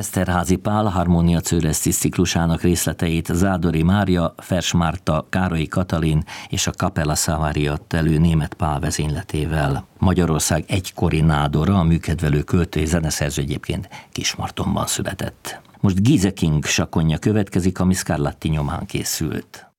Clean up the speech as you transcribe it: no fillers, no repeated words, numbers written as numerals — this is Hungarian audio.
Eszterházy Pál Harmónia Cőresztis ciklusának részleteit Zádori Mária, Fers Márta, Károly Katalin és a Kapella Savaria adta elő Németh Pál vezényletével. Magyarország egykori nádora, a műkedvelő költő és zeneszerző egyébként Kismartonban született. Most Giese King sakonja következik, ami Scarlatti nyomán készült.